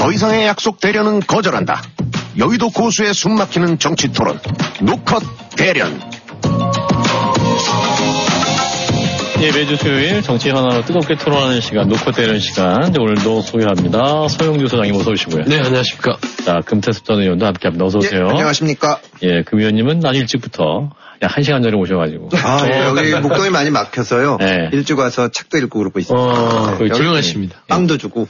더 이상의 약속 대련은 거절한다. 여의도 고수의 숨막히는 정치 토론. 노컷 대련. 예, 매주 수요일 정치 현안으로 뜨겁게 토론하는 시간, 노컷 대련 시간. 오늘도 소개합니다. 서영주 소장님 어서 오시고요. 네, 안녕하십니까. 자, 금태섭 전 의원도 함께합니다. 어서 오세요. 예, 안녕하십니까. 예, 금 의원님은 난 일찍부터 약 1시간 전에 오셔가지고. 여기 목동이 많이 막혀서요. 네. 일찍 와서 책도 읽고 그러고 있습니다. 네, 훌륭하십니다. 빵도 주고.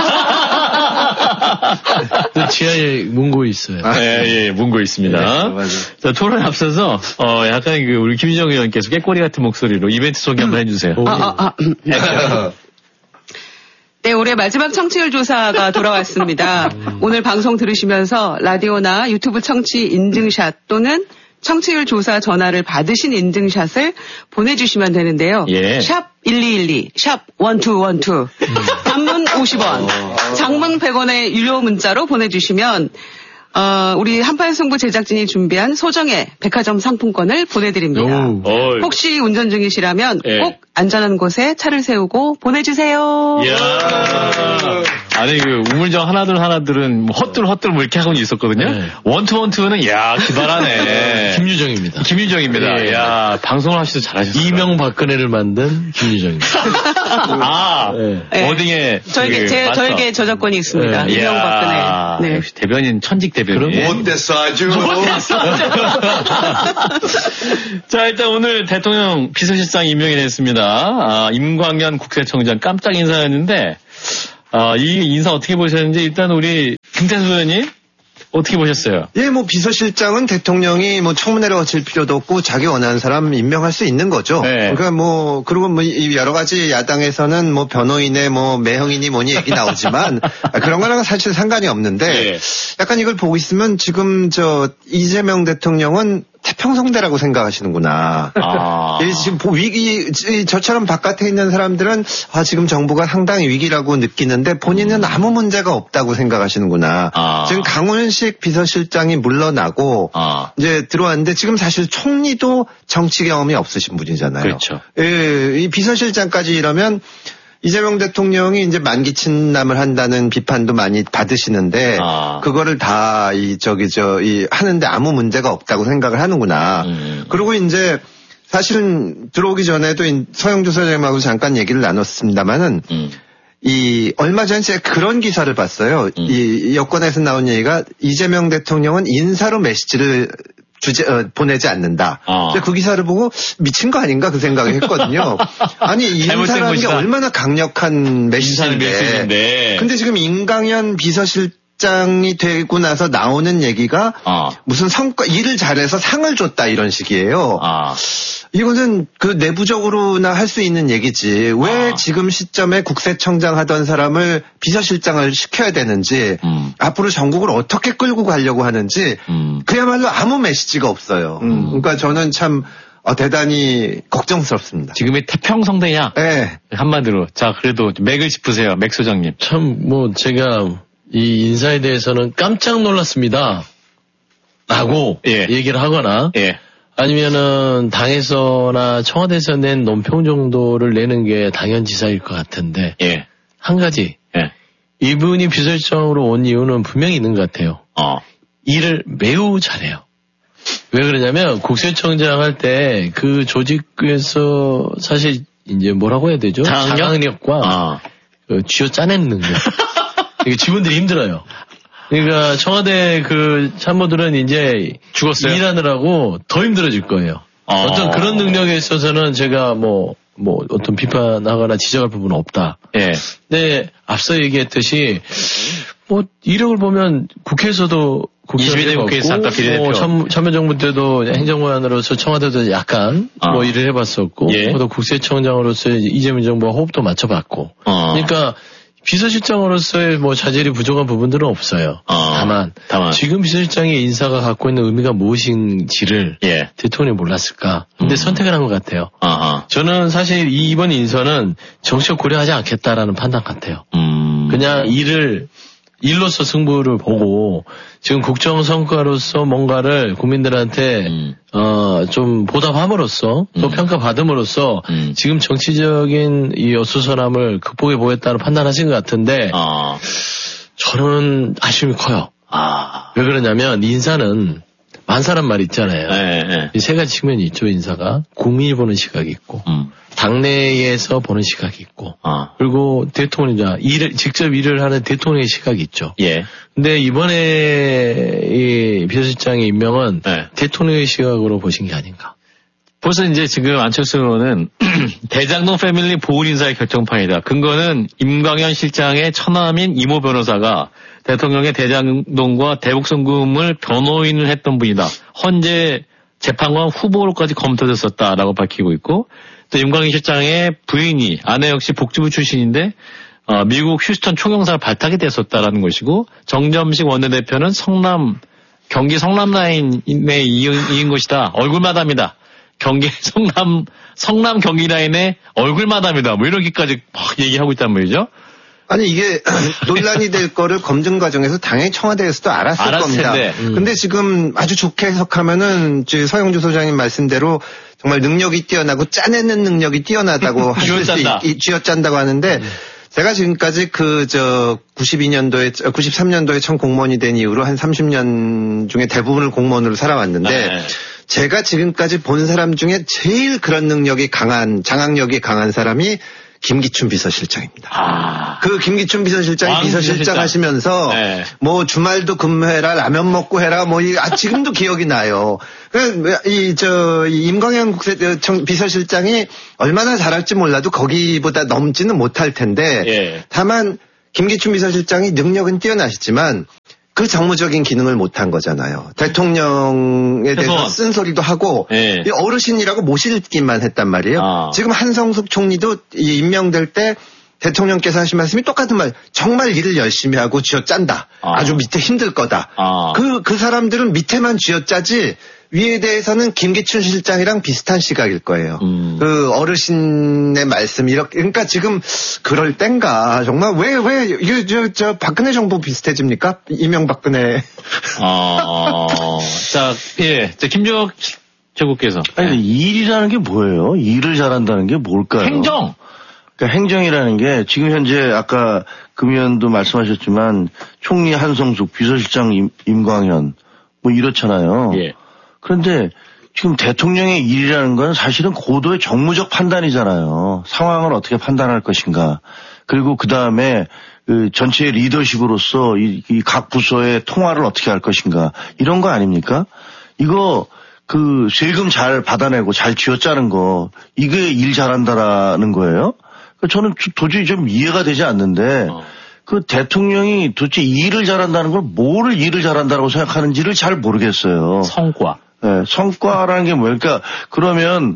지하에 문고 있어요. 예, 문고 있습니다. 네, 맞아요. 자, 토론에 앞서서, 약간 우리 김희정 의원께서 깨꼬리 같은 목소리로 이벤트 소개 한번 해주세요. 네, 올해 마지막 청취율 조사가 돌아왔습니다. 오늘 방송 들으시면서 라디오나 유튜브 청취 인증샷 또는 청취율 조사 전화를 받으신 인증샷을 보내주시면 되는데요. 예. 샵 1212, 샵 1212. 단문 50원, 장문 100원의 유료 문자로 보내주시면 우리 한판 승부 제작진이 준비한 소정의 백화점 상품권을 보내드립니다. 혹시 운전 중이시라면 예. 꼭 안전한 곳에 차를 세우고 보내주세요. 이야. 아니, 우물정 하나들은 뭐 헛들 뭐 이렇게 하고 있었거든요. 네. 원투는, 야, 기발하네. 김유정입니다. 김유정입니다. 예. 야, 방송을 하시도 잘하셨어요. 이명박근혜를 만든 김유정입니다. 네. 워딩에. 저에게 저작권이 있습니다. 네. 이명박근혜. 네. 역시 대변인, 천직 대변인. 못됐어, 아주. 자, 일단 오늘 대통령 비서실장 임명이 됐습니다. 임광현 국세청장 깜짝 인사였는데, 이 인사 어떻게 보셨는지 일단 우리 김태수 의원님 어떻게 보셨어요? 예, 비서실장은 대통령이 청문회를 거칠 필요도 없고 자기 원하는 사람 임명할 수 있는 거죠. 네. 그러니까 그리고 이 여러 가지 야당에서는 변호인의 매형이니 뭐니 얘기 나오지만 그런 거랑 사실 상관이 없는데 네. 약간 이걸 보고 있으면 지금 이재명 대통령은 태평성대라고 생각하시는구나. 지금 저처럼 바깥에 있는 사람들은 지금 정부가 상당히 위기라고 느끼는데 본인은 아무 문제가 없다고 생각하시는구나. 지금 강훈식 비서실장이 물러나고 이제 들어왔는데 지금 사실 총리도 정치 경험이 없으신 분이잖아요. 그렇죠. 이 비서실장까지 이러면 이재명 대통령이 이제 만기 친남을 한다는 비판도 많이 받으시는데 그거를 다 하는데 아무 문제가 없다고 생각을 하는구나. 그리고 이제 사실은 들어오기 전에도 서영주 소장님하고 잠깐 얘기를 나눴습니다만은 얼마 전에 제가 그런 기사를 봤어요. 이 여권에서 나온 얘기가 이재명 대통령은 인사로 메시지를 보내지 않는다. 근데 그 기사를 보고 미친 거 아닌가 그 생각을 했거든요. 아니, 인사라는 게 얼마나 강력한 메시지인데. 근데 지금 임광현 비서실장이 되고 나서 나오는 얘기가 무슨 일을 잘해서 상을 줬다 이런 식이에요. 이거는 내부적으로나 할 수 있는 얘기지. 왜 지금 시점에 국세청장 하던 사람을 비서실장을 시켜야 되는지, 앞으로 전국을 어떻게 끌고 가려고 하는지, 그야말로 아무 메시지가 없어요. 그러니까 저는 참, 대단히 걱정스럽습니다. 지금의 태평성대냐? 네. 한마디로. 자, 그래도 맥을 짚으세요. 맥 소장님. 참, 제가 이 인사에 대해서는 깜짝 놀랐습니다. 라고 얘기를 하거나, 아니면은 당에서나 청와대에서 낸 논평 정도를 내는 게 당연지사일 것 같은데 한 가지 이분이 비서실장으로 온 이유는 분명히 있는 것 같아요. 일을 매우 잘해요. 왜 그러냐면 국세청장 할 때 그 조직에서 사실 이제 뭐라고 해야 되죠? 자강력과 쥐어 짜내는 능력. 이게 직원들이 힘들어요. 그러니까 청와대 참모들은 이제 죽었어요. 일하느라고 더 힘들어질 거예요. 어떤 그런 능력에 있어서는 제가 어떤 비판하거나 지적할 부분은 없다. 근데 앞서 얘기했듯이 이력을 보면 국회에서도 국회에서 아까 비례대표 참여정부 때도 행정관으로서 청와대도 약간 일을 해봤었고 또 국세청장으로서 이재명 정부와 호흡도 맞춰봤고 그러니까 비서실장으로서의 자질이 부족한 부분들은 없어요. 다만 지금 비서실장의 인사가 갖고 있는 의미가 무엇인지를 대통령이 몰랐을까. 근데 선택을 한 것 같아요. 저는 사실 이번 인선은 정치적 고려하지 않겠다라는 판단 같아요. 그냥 일로서 승부를 보고 지금 국정 성과로서 뭔가를 국민들한테 좀 보답함으로써 또 평가받음으로써 지금 정치적인 이 어수선함을 극복해 보겠다는 판단하신 것 같은데 저는 아쉬움이 커요. 왜 그러냐면 인사는 만사란 말 있잖아요. 이 세 가지 측면이 있죠. 인사가 국민이 보는 시각이 있고 당내에서 보는 시각이 있고 그리고 대통령 직접 일을 하는 대통령의 시각이 있죠. 근데 이번에 이 비서실장의 임명은 대통령의 시각으로 보신 게 아닌가. 벌써 이제 지금 안철수 의원은 대장동 패밀리 보훈 인사의 결정판이다. 근거는 임광현 실장의 처남인 이모 변호사가 대통령의 대장동과 대북송금을 변호인을 했던 분이다. 헌재 재판관 후보로까지 검토됐었다라고 밝히고 있고 또 임광현 실장의 부인이 아내 역시 복지부 출신인데 미국 휴스턴 총영사를 발탁이 됐었다라는 것이고 정점식 원내대표는 경기 성남 라인에 이은 것이다. 얼굴마담이다. 성남 경기 라인의 얼굴마담이다. 뭐 이렇게까지 막 얘기하고 있단 말이죠. 아니 이게 논란이 될 거를 검증 과정에서 당연히 청와대에서도 알았을 겁니다. 근데 지금 아주 좋게 해석하면은 서영주 소장님 말씀대로 정말 능력이 뛰어나고 짜내는 능력이 뛰어나다고 쥐어짠다고 하는데 제가 지금까지 93년도에 처음 공무원이 된 이후로 한 30년 중에 대부분을 공무원으로 살아왔는데 제가 지금까지 본 사람 중에 제일 그런 능력이 강한, 장악력이 강한 사람이 김기춘 비서실장입니다. 그 김기춘 비서실장이 비서실장 하시면서 뭐 주말도 근무해라, 라면 먹고 해라, 지금도 기억이 나요. 임광현 비서실장이 얼마나 잘할지 몰라도 거기보다 넘지는 못할 텐데 다만 김기춘 비서실장이 능력은 뛰어나시지만 그 정무적인 기능을 못한 거잖아요. 대통령에 대해서 쓴소리도 하고 어르신이라고 모시기만 했단 말이에요. 지금 한성숙 총리도 임명될 때 대통령께서 하신 말씀이 똑같은 말. 정말 일을 열심히 하고 쥐어짠다. 아주 밑에 힘들 거다. 그 사람들은 밑에만 쥐어짜지 위에 대해서는 김기춘 실장이랑 비슷한 시각일 거예요. 그 어르신의 말씀 그러니까 지금 그럴 땐가 정말 왜 박근혜 정부 비슷해집니까? 이명박근혜. 자 김종혁 최고께서. 아니 일이라는 게 뭐예요? 일을 잘한다는 게 뭘까요? 행정. 그러니까 행정이라는 게 지금 현재 아까 금 의원도 말씀하셨지만 총리 한성숙, 비서실장 임광현 뭐 이렇잖아요. 그런데 지금 대통령의 일이라는 건 사실은 고도의 정무적 판단이잖아요. 상황을 어떻게 판단할 것인가. 그리고 그 다음에 전체의 리더십으로서 이 각 부서의 통화를 어떻게 할 것인가. 이런 거 아닙니까? 이거 세금 잘 받아내고 잘 쥐어짜는 거 이게 일 잘한다라는 거예요? 저는 도저히 좀 이해가 되지 않는데 그 대통령이 도대체 일을 잘한다는 걸 뭐를 일을 잘한다라고 생각하는지를 잘 모르겠어요. 성과. 성과라는 게 뭘까? 그러면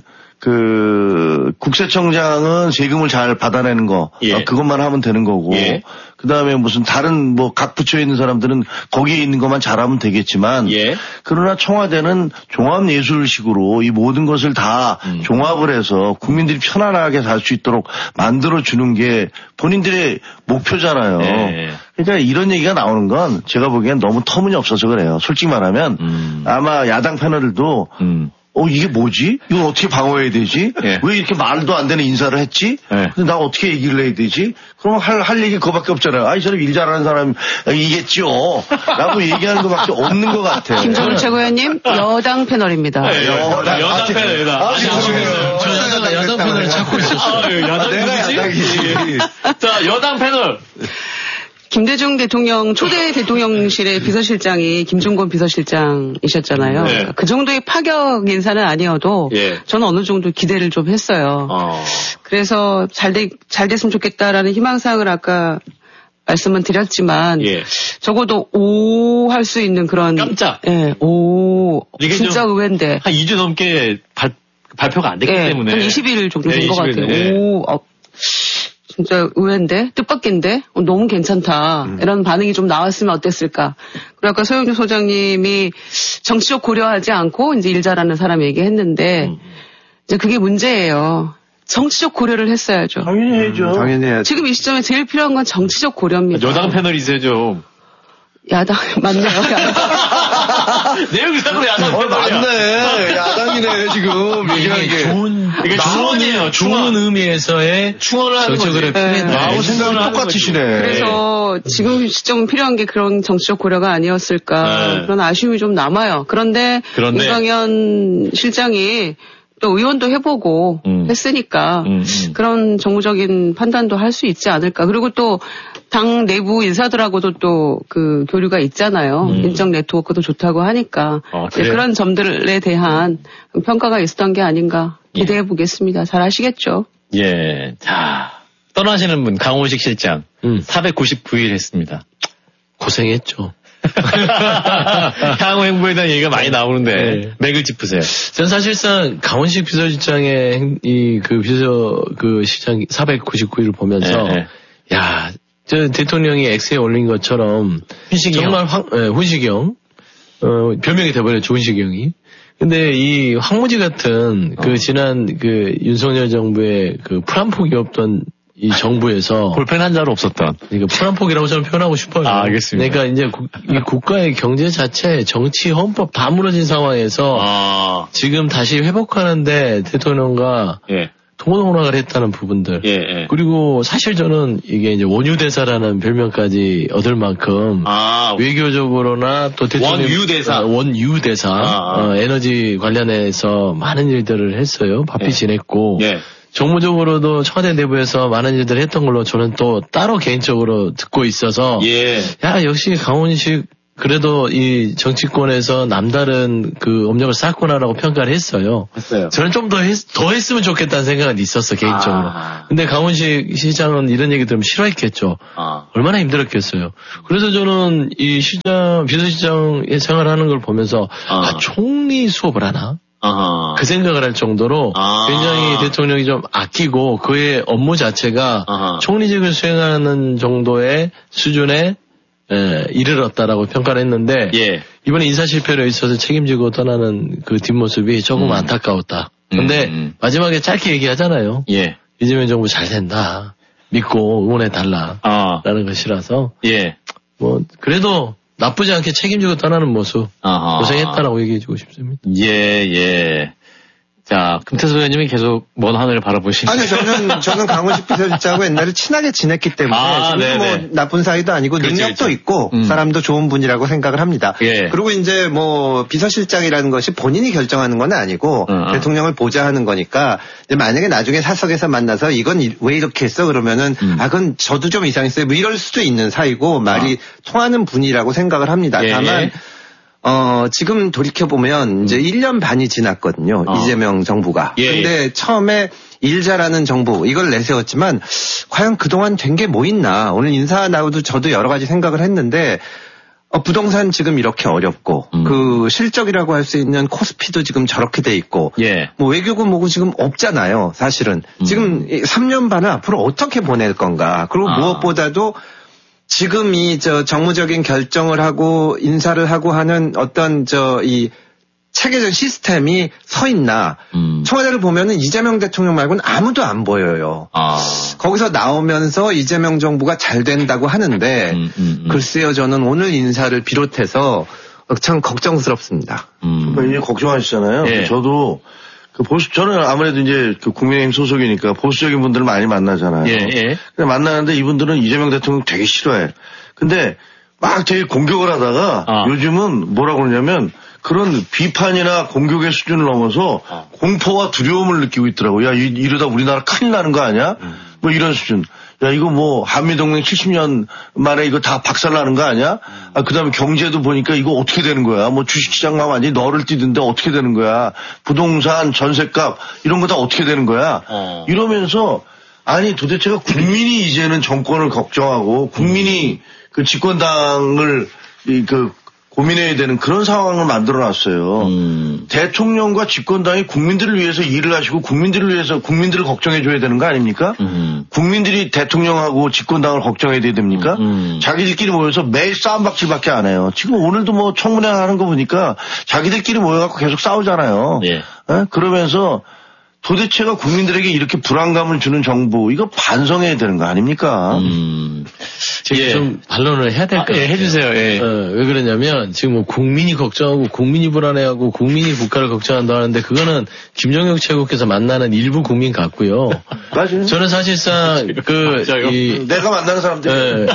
국세청장은 세금을 잘 받아내는 거, 그것만 하면 되는 거고, 그 다음에 무슨 다른 각 부처에 있는 사람들은 거기에 있는 것만 잘하면 되겠지만, 그러나 청와대는 종합예술식으로 이 모든 것을 다 종합을 해서 국민들이 편안하게 살 수 있도록 만들어주는 게 본인들의 목표잖아요. 그러니까 이런 얘기가 나오는 건 제가 보기엔 너무 터무니없어서 그래요. 솔직히 말하면 아마 야당 패널들도 이게 뭐지? 이걸 어떻게 방어해야 되지? 왜 이렇게 말도 안 되는 인사를 했지? 근데 나 어떻게 얘기를 해야 되지? 그럼 할 얘기 그거밖에 없잖아요. 이 사람 일 잘하는 사람이겠죠. 라고 얘기하는 것밖에 없는 것 같아요. 김종훈 최고위원님, 여당 패널입니다. 여당 패널이다. 저 여당 패널을 찾고 있었어요. 내가 야당이지. 자, 여당 패널. 김대중 대통령 초대 대통령실의 비서실장이 김종건 비서실장이셨잖아요. 그러니까 그 정도의 파격 인사는 아니어도 저는 어느 정도 기대를 좀 했어요. 그래서 잘 됐으면 좋겠다라는 희망사항을 아까 말씀은 드렸지만 적어도 오 할 수 있는 그런 깜짝. 진짜 의외인데 한 2주 넘게 발표가 안 됐기 때문에 한 20일 정도 된 것 같아요. 진짜 의외인데? 뜻밖인데? 너무 괜찮다. 이런 반응이 좀 나왔으면 어땠을까. 그리고 아까 서영주 소장님이 정치적 고려하지 않고 이제 일 잘하는 사람 얘기했는데, 이제 그게 문제예요. 정치적 고려를 했어야죠. 당연히 해야죠. 당연히 해야죠. 지금 이 시점에 제일 필요한 건 정치적 고려입니다. 여당 패널이세요, 좀. 야당, 맞네요. 내용상으로 야당. 맞네. 야당이네, 지금. 얘기하는 게. 이게 충원이에요. 좋은 의미에서의 충원을 하는 거지. 나하고 생각이 똑같으시네. 그래서 지금 시점 필요한 게 그런 정치적 고려가 아니었을까. 그런 아쉬움이 좀 남아요. 그런데 임광현 실장이 또 의원도 해보고 했으니까 그런 정무적인 판단도 할 수 있지 않을까. 그리고 또 당 내부 인사들하고도 또 그 교류가 있잖아요. 인적 네트워크도 좋다고 하니까 그런 점들에 대한 평가가 있었던 게 아닌가 기대해 보겠습니다. 잘 아시겠죠? 예. 자, 떠나시는 분 강훈식 실장 499일 했습니다. 고생했죠. 향후 행보에 대한 얘기가 많이 나오는데 맥을 짚으세요. 전 사실상 강훈식 비서실장의 시장 499일을 보면서 야, 저 대통령이 X에 올린 것처럼 정말 훈식이형 별명이 돼버렸죠, 훈식이형이. 근데 이 황무지 같은 지난 윤석열 정부의 풀한폭이 없던 이 정부에서 볼펜 한 자루 없었던 그러니까 풀한폭이라고 저는 표현하고 싶어요. 알겠습니다. 그러니까 이제 이 국가의 경제 자체, 정치, 헌법 다 무너진 상황에서 지금 다시 회복하는데 대통령과 동고동락을 했다는 부분들. 그리고 사실 저는 이게 이제 원유대사라는 별명까지 얻을 만큼 외교적으로나 또 대통령 원유대사 에너지 관련해서 많은 일들을 했어요. 바삐 지냈고. 정무적으로도 청와대 내부에서 많은 일들을 했던 걸로 저는 또 따로 개인적으로 듣고 있어서 야, 역시 강훈식 그래도 이 정치권에서 남다른 업력을 쌓구나라고 평가를 했어요. 저는 좀 더 했으면 좋겠다는 생각은 있었어, 개인적으로. 근데 강훈식 시장은 이런 얘기 들으면 싫어했겠죠. 얼마나 힘들었겠어요. 그래서 저는 이 비서실장의 생활하는 걸 보면서 총리 수업을 하나? 그 생각을 할 정도로 굉장히 대통령이 좀 아끼고 그의 업무 자체가 총리직을 수행하는 정도의 수준에 이르렀다라고 평가를 했는데 이번에 인사 실패로 있어서 책임지고 떠나는 그 뒷모습이 조금 안타까웠다. 근데 마지막에 짧게 얘기하잖아요. 이재명 정부 잘 된다. 믿고 응원해달라. 라는 것이라서 뭐 그래도 나쁘지 않게 책임지고 떠나는 모습 고생했다라고 얘기해주고 싶습니다. 자, 금태섭 의원님이 계속 먼 하늘을 바라보시는. 아니, 저는 강훈식 비서실장하고 옛날에 친하게 지냈기 때문에 지금 뭐 나쁜 사이도 아니고 능력도 있고 사람도 좋은 분이라고 생각을 합니다. 그리고 이제 뭐 비서실장이라는 것이 본인이 결정하는 건 아니고 대통령을 보좌하는 거니까 만약에 나중에 사석에서 만나서 이건 왜 이렇게 했어 그러면은 그건 저도 좀 이상했어요. 뭐 이럴 수도 있는 사이고 말이 통하는 분이라고 생각을 합니다. 다만 지금 돌이켜보면 이제 1년 반이 지났거든요. 이재명 정부가. 근데 처음에 일 잘하는 정부 이걸 내세웠지만 과연 그동안 된 게 뭐 있나. 오늘 인사 나오도 저도 여러 가지 생각을 했는데 부동산 지금 이렇게 어렵고 그 실적이라고 할 수 있는 코스피도 지금 저렇게 돼 있고 뭐 외교고 뭐고 지금 없잖아요. 사실은. 지금 3년 반을 앞으로 어떻게 보낼 건가. 그리고 무엇보다도 지금 이 정무적인 결정을 하고 인사를 하고 하는 어떤 이 체계적 시스템이 서 있나. 청와대를 보면은 이재명 대통령 말고는 아무도 안 보여요. 거기서 나오면서 이재명 정부가 잘 된다고 하는데 글쎄요, 저는 오늘 인사를 비롯해서 참 걱정스럽습니다. 이제 걱정하시잖아요. 저도 저는 아무래도 이제 국민의힘 소속이니까 보수적인 분들을 많이 만나잖아요. 근데 만나는데 이분들은 이재명 대통령 되게 싫어해. 근데 막 되게 공격을 하다가 요즘은 뭐라고 그러냐면 그런 비판이나 공격의 수준을 넘어서 공포와 두려움을 느끼고 있더라고요. 야, 이러다 우리나라 큰일 나는 거 아니야? 뭐 이런 수준. 야, 이거 뭐 한미동맹 70년 만에 이거 다 박살나는 거 아니야? 그다음에 경제도 보니까 이거 어떻게 되는 거야? 뭐 주식시장만 완전히 너를 뛰던데 어떻게 되는 거야? 부동산, 전셋값 이런 거 다 어떻게 되는 거야? 이러면서 아니 도대체가 국민이 이제는 정권을 걱정하고 국민이 그 집권당을 고민해야 되는 그런 상황을 만들어놨어요. 대통령과 집권당이 국민들을 위해서 일을 하시고 국민들을 위해서 국민들을 걱정해줘야 되는 거 아닙니까? 국민들이 대통령하고 집권당을 걱정해야 됩니까? 자기들끼리 모여서 매일 싸움박질밖에 안 해요. 지금 오늘도 뭐 청문회 하는 거 보니까 자기들끼리 모여갖고 계속 싸우잖아요. 그러면서 도대체가 국민들에게 이렇게 불안감을 주는 정부, 이거 반성해야 되는 거 아닙니까? 제가 좀 반론을 해야 될 것 같아요. 해주세요. 왜 그러냐면 지금 뭐 국민이 걱정하고 국민이 불안해하고 국민이 국가를 걱정한다 하는데 그거는 김정혁 최고께서 만나는 일부 국민 같고요. 맞아요. 저는 사실상 내가 만나는 사람들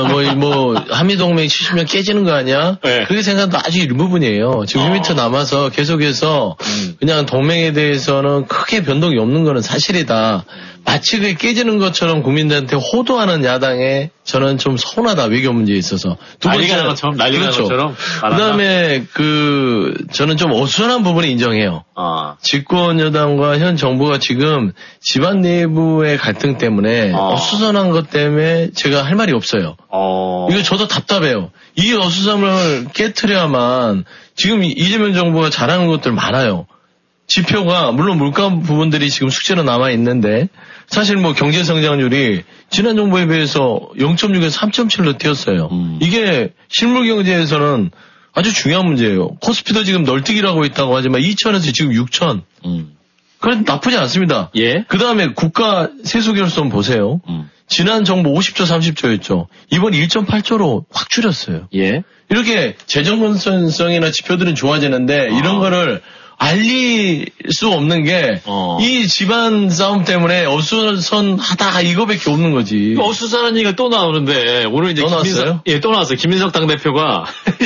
한미동맹 70년 깨지는 거 아니야? 그렇게 생각도 아주 일부분이에요. 지금 1m 남아서 계속해서 그냥 동맹에 대해서는 크게 변동이 없는 거는 사실이다. 마치 그게 깨지는 것처럼 국민들한테 호도하는 야당에 저는 좀 서운하다, 외교 문제에 있어서. 난리가 난 것처럼, 그 다음에 저는 좀 어수선한 부분을 인정해요. 집권 여당과 현 정부가 지금 집안 내부의 갈등 때문에 어수선한 것 때문에 제가 할 말이 없어요. 이거 저도 답답해요. 이 어수선을 깨트려야만 지금 이재명 정부가 잘하는 것들 많아요. 지표가 물론 물가 부분들이 지금 숙제로 남아 있는데 사실 뭐 경제 성장률이 지난 정부에 비해서 0.6에서 3.7로 뛰었어요. 이게 실물 경제에서는 아주 중요한 문제예요. 코스피도 지금 널뛰기라고 있다고 하지만 2천에서 지금 6천. 그래도 나쁘지 않습니다. 그 다음에 국가 세수 결손 보세요. 지난 정부 50조 30조였죠. 이번 1.8조로 확 줄였어요. 이렇게 재정 건전성이나 지표들은 좋아지는데 이런 거를 알릴 수 없는 게 이 집안 싸움 때문에 어수선하다 이거밖에 없는 거지. 어수선한 얘기가 또 나오는데 오늘 이제 또 나왔어요. 김민석 당대표가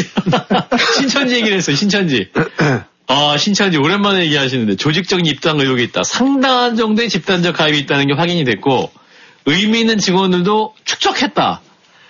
신천지 얘기를 했어요. 신천지. 신천지 오랜만에 얘기하시는데 조직적인 입당 의혹이 있다. 상당한 정도의 집단적 가입이 있다는 게 확인이 됐고 의미 있는 직원들도 축적했다.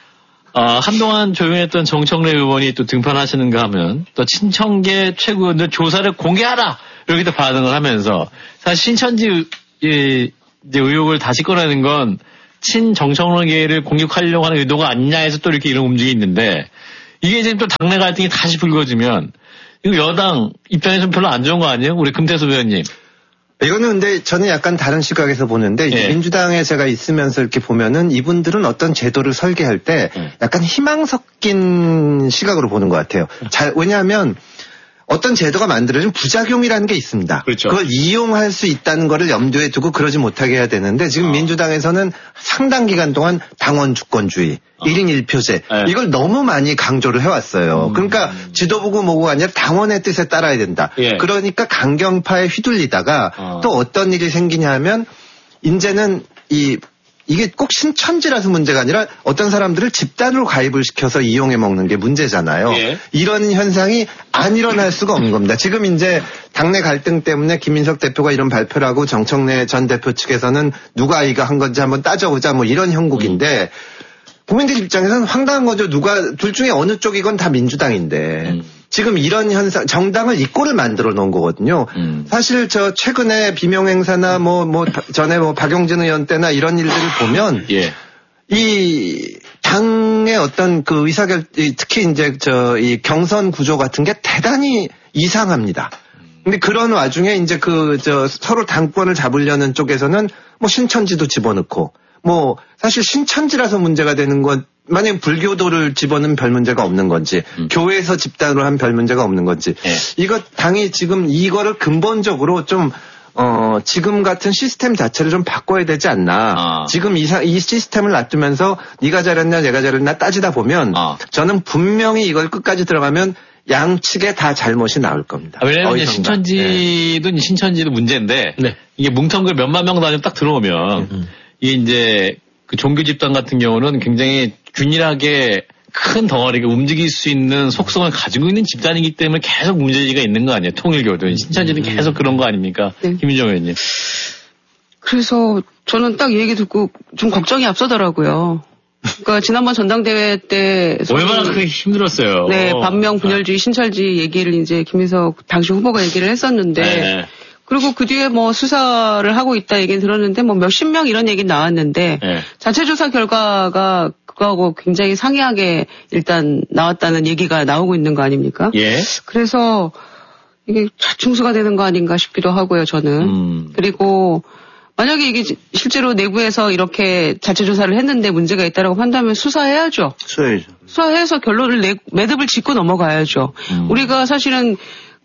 한동안 조용했던 정청래 의원이 또 등판하시는가 하면 또 친청계 최고위원들 조사를 공개하라 이렇게 또 반응을 하면서 사실 신천지 이제 의혹을 다시 꺼내는 건 친정청래계를 공격하려고 하는 의도가 아니냐 해서 또 이렇게 이런 움직임이 있는데 이게 지금 또 당내 갈등이 다시 불거지면 이거 여당 입장에서는 별로 안 좋은 거 아니에요? 우리 금태섭 의원님. 이거는 근데 저는 약간 다른 시각에서 보는데 민주당에 제가 있으면서 이렇게 보면은 이분들은 어떤 제도를 설계할 때 약간 희망 섞인 시각으로 보는 것 같아요. 왜냐하면 어떤 제도가 만들어진 부작용이라는 게 있습니다. 그렇죠. 그걸 이용할 수 있다는 거를 염두에 두고 그러지 못하게 해야 되는데 지금 민주당에서는 상당 기간 동안 당원 주권주의, 1인 1표제 이걸 너무 많이 강조를 해왔어요. 그러니까 지도부고 뭐고 아니라 당원의 뜻에 따라야 된다. 그러니까 강경파에 휘둘리다가 또 어떤 일이 생기냐 하면 이제는 이게 꼭 신천지라서 문제가 아니라 어떤 사람들을 집단으로 가입을 시켜서 이용해 먹는 게 문제잖아요. 이런 현상이 안 일어날 수가 없는 겁니다. 지금 이제 당내 갈등 때문에 김민석 대표가 이런 발표를 하고 정청래 전 대표 측에서는 누가 이거 한 건지 한번 따져보자 뭐 이런 형국인데 국민들 입장에서는 황당한 거죠. 둘 중에 어느 쪽이건 다 민주당인데 지금 이런 현상, 정당을 이 꼴을 만들어 놓은 거거든요. 사실 최근에 비명행사나 전에 박용진 의원 때나 이런 일들을 보면 이 당의 어떤 그 특히 이제 이 경선 구조 같은 게 대단히 이상합니다. 근데 그런 와중에 이제 서로 당권을 잡으려는 쪽에서는 신천지도 집어넣고 사실 신천지라서 문제가 되는 건 만약 불교도를 집어넣으면 별 문제가 없는 건지 교회에서 집단으로 한 별 문제가 없는 건지 이거 당이 지금 이거를 근본적으로 좀 지금 같은 시스템 자체를 좀 바꿔야 되지 않나. 지금 이 시스템을 놔두면서 네가 잘했나 내가 잘했나 따지다 보면 저는 분명히 이걸 끝까지 들어가면 양측에 다 잘못이 나올 겁니다. 왜냐하면 신천지도 문제인데 이게 뭉텅글 몇만 명 단위로 딱 들어오면 이게 이제 그 종교 집단 같은 경우는 굉장히 균일하게 큰 덩어리가 움직일 수 있는 속성을 가지고 있는 집단이기 때문에 계속 문제지가 있는 거 아니에요. 통일교도. 신천지는 계속 그런 거 아닙니까? 김민정 의원님. 그래서 저는 딱 이 얘기 듣고 좀 걱정이 앞서더라고요. 그러니까 지난번 전당대회 때 얼마나 그게 힘들었어요. 네, 반명 분열주의 신천지 얘기를 이제 김민석 당시 후보가 얘기를 했었는데 그리고 그 뒤에 수사를 하고 있다 얘기는 들었는데 몇십 명 이런 얘기 나왔는데 자체 조사 결과가 그거하고 굉장히 상이하게 일단 나왔다는 얘기가 나오고 있는 거 아닙니까? 그래서 이게 자충수가 되는 거 아닌가 싶기도 하고요, 저는. 그리고 만약에 이게 실제로 내부에서 이렇게 자체 조사를 했는데 문제가 있다라고 판단하면 수사해야죠. 수사해야죠. 수사해서 결론을 매듭을 짓고 넘어가야죠. 우리가 사실은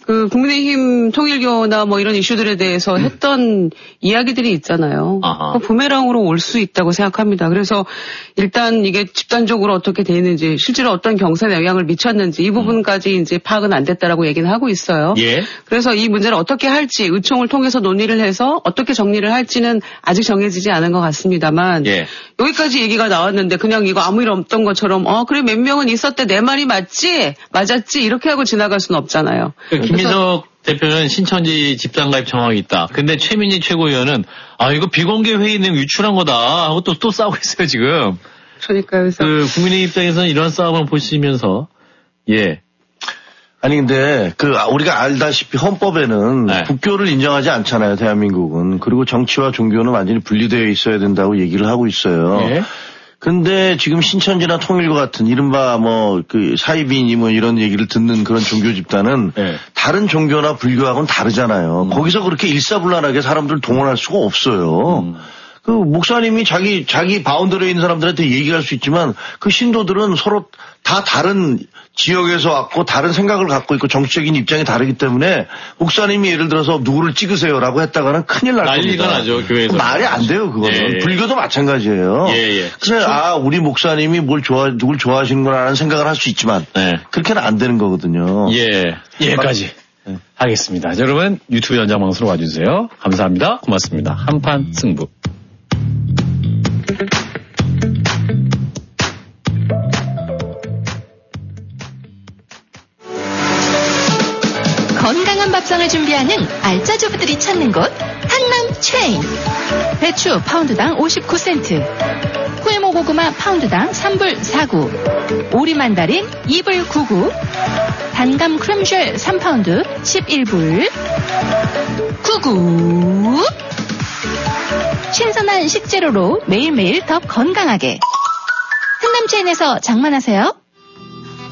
그 국민의힘 통일교나 뭐 이런 이슈들에 대해서 했던 이야기들이 있잖아요. 부메랑으로 올 수 있다고 생각합니다. 그래서 일단 이게 집단적으로 어떻게 되는지 실제로 어떤 경선에 영향을 미쳤는지 이 부분까지 이제 파악은 안 됐다라고 얘기는 하고 있어요. 예. 그래서 이 문제를 어떻게 할지 의총을 통해서 논의를 해서 어떻게 정리를 할지는 아직 정해지지 않은 것 같습니다만 예. 여기까지 얘기가 나왔는데 그냥 이거 아무 일 없던 것처럼 그래 몇 명은 있었대 내 말이 맞았지 이렇게 하고 지나갈 수는 없잖아요. 김민석 대표는 신천지 집단가입 정황이 있다. 근데 최민희 최고위원은 이거 비공개 회의 내용 유출한 거다 하고 또 싸우고 있어요 지금. 그러니까요. 그래서 그 국민의 입장에서는 이런 싸움을 보시면서 예. 아니 근데 우리가 알다시피 헌법에는 네. 국교를 인정하지 않잖아요 대한민국은. 그리고 정치와 종교는 완전히 분리되어 있어야 된다고 얘기를 하고 있어요. 예. 근데 지금 신천지나 통일교 같은 이른바 사이비니 이런 얘기를 듣는 그런 종교 집단은 네. 다른 종교나 불교하고는 다르잖아요. 거기서 그렇게 일사불란하게 사람들 동원할 수가 없어요. 그 목사님이 자기 바운더리에 있는 사람들한테 얘기할 수 있지만 그 신도들은 서로 다 다른 지역에서 왔고 다른 생각을 갖고 있고 정치적인 입장이 다르기 때문에 목사님이 예를 들어서 누구를 찍으세요라고 했다가는 큰일 날 겁니다. 난리가 나죠 교회에서. 말이 안 돼요 그거는. 예. 불교도 마찬가지예요. 예. 그래서 우리 목사님이 누굴 좋아하시는구나라는 생각을 할 수 있지만 그렇게는 안 되는 거거든요. 예. 예까지 하겠습니다. 여러분 유튜브 연장방송으로 와주세요. 감사합니다. 고맙습니다. 한판 승부. 건강한 밥상을 준비하는 알짜주부들이 찾는 곳 한남체인. 배추 파운드당 59센트, 꿀모고구마 파운드당 3불 49, 오리만다린 2불 99, 단감 크림쉘 3파운드 11불 99. 신선한 식재료로 매일매일 더 건강하게 한남체인에서 장만하세요.